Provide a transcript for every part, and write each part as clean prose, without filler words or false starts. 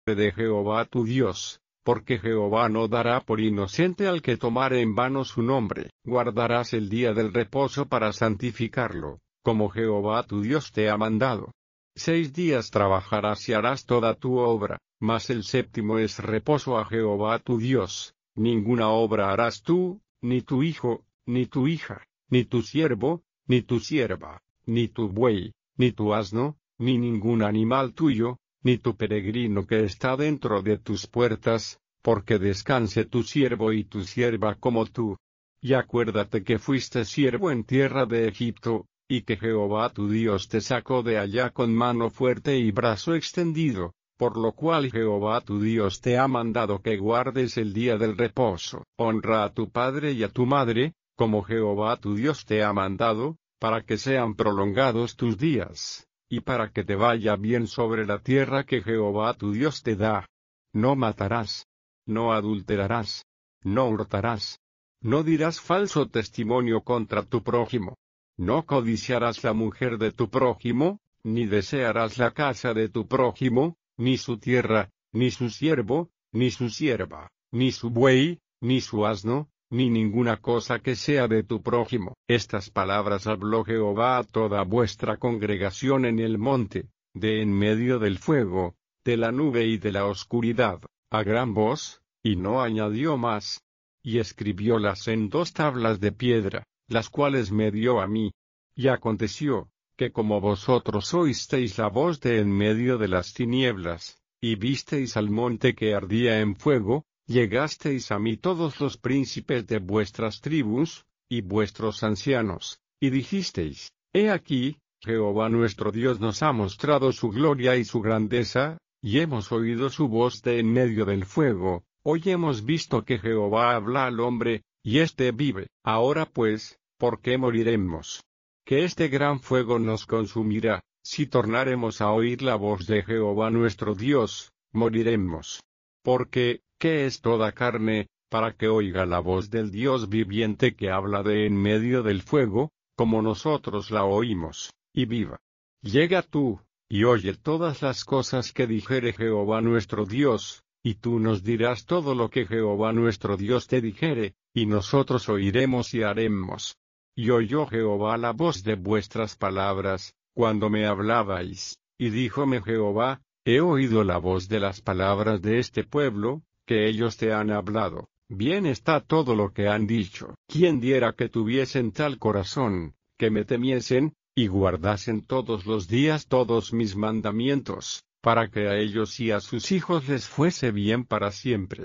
de Jehová tu Dios, porque Jehová no dará por inocente al que tomare en vano su nombre. Guardarás el día del reposo para santificarlo, como Jehová tu Dios te ha mandado. 6 días trabajarás y harás toda tu obra, mas el séptimo es reposo a Jehová tu Dios. Ninguna obra harás tú, ni tu hijo, ni tu hija, ni tu siervo, ni tu sierva, ni tu buey, ni tu asno, ni ningún animal tuyo, ni tu peregrino que está dentro de tus puertas, porque descanse tu siervo y tu sierva como tú. Y acuérdate que fuiste siervo en tierra de Egipto, y que Jehová tu Dios te sacó de allá con mano fuerte y brazo extendido, por lo cual Jehová tu Dios te ha mandado que guardes el día del reposo. Honra a tu padre y a tu madre, como Jehová tu Dios te ha mandado, para que sean prolongados tus días, y para que te vaya bien sobre la tierra que Jehová tu Dios te da. No matarás. No adulterarás. No hurtarás. No dirás falso testimonio contra tu prójimo. No codiciarás la mujer de tu prójimo, ni desearás la casa de tu prójimo, ni su tierra, ni su siervo, ni su sierva, ni su buey, ni su asno, ni ninguna cosa que sea de tu prójimo. Estas palabras habló Jehová a toda vuestra congregación en el monte, de en medio del fuego, de la nube y de la oscuridad, a gran voz, y no añadió más. Y escribiólas en 2 tablas de piedra, las cuales me dio a mí. Y aconteció, que como vosotros oísteis la voz de en medio de las tinieblas, y visteis al monte que ardía en fuego, llegasteis a mí todos los príncipes de vuestras tribus, y vuestros ancianos, y dijisteis, He aquí, Jehová nuestro Dios nos ha mostrado su gloria y su grandeza, y hemos oído su voz de en medio del fuego. Hoy hemos visto que Jehová habla al hombre, y éste vive. Ahora pues, ¿por qué moriremos? Que este gran fuego nos consumirá. Si tornaremos a oír la voz de Jehová nuestro Dios, moriremos. Porque, ¿qué es toda carne, para que oiga la voz del Dios viviente que habla de en medio del fuego, como nosotros la oímos, y viva? Llega tú, y oye todas las cosas que dijere Jehová nuestro Dios, y tú nos dirás todo lo que Jehová nuestro Dios te dijere, y nosotros oiremos y haremos. Y oyó Jehová la voz de vuestras palabras, cuando me hablabais, y díjome Jehová, he oído la voz de las palabras de este pueblo, que ellos te han hablado. Bien está todo lo que han dicho. ¿Quién diera que tuviesen tal corazón, que me temiesen, y guardasen todos los días todos mis mandamientos, para que a ellos y a sus hijos les fuese bien para siempre?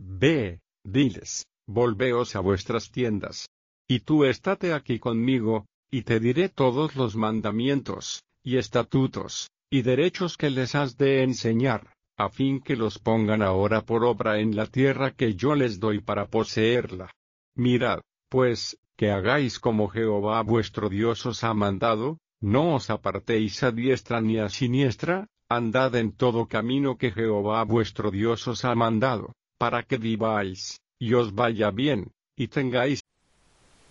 Ve, diles, volveos a vuestras tiendas. Y tú estate aquí conmigo, y te diré todos los mandamientos, y estatutos, y derechos que les has de enseñar, a fin que los pongan ahora por obra en la tierra que yo les doy para poseerla. Mirad, pues, que hagáis como Jehová vuestro Dios os ha mandado, no os apartéis a diestra ni a siniestra, andad en todo camino que Jehová vuestro Dios os ha mandado, para que viváis, y os vaya bien, y tengáis